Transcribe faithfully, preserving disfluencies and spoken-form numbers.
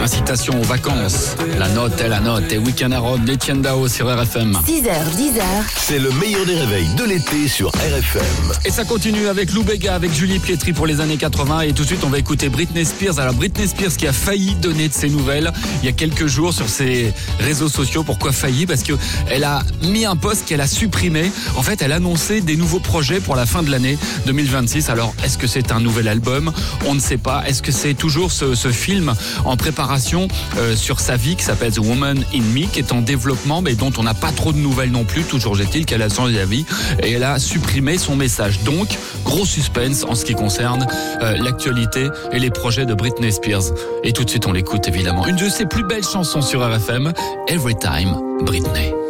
Incitation aux vacances. La note est la note. Et Week-end à Rome, d'Étienne Dao sur R F M. six heures, dix heures. C'est le meilleur des réveils de l'été sur R F M. Et ça continue avec Lou Bega, avec Julie Pietri pour les années quatre-vingts. Et tout de suite, on va écouter Britney Spears. Alors, Britney Spears qui a failli donner de ses nouvelles il y a quelques jours sur ses réseaux sociaux. Pourquoi failli? Parce que elle a mis un post qu'elle a supprimé. En fait, elle annonçait des nouveaux projets pour la fin de l'année deux mille vingt-six. Alors, est-ce que c'est un nouvel album? On ne sait pas. Est-ce que c'est toujours ce, ce film en préparation euh, sur sa vie qui s'appelle The Woman in Me, qui est en développement, mais dont on n'a pas trop de nouvelles non plus. Toujours est-il qu'elle a changé d'avis et elle a supprimé son message. Donc, gros suspense en ce qui concerne euh, l'actualité et les projets de Britney Spears. Et tout de suite, on l'écoute évidemment. Une de ses plus belles chansons sur R F M, Every Time, Britney.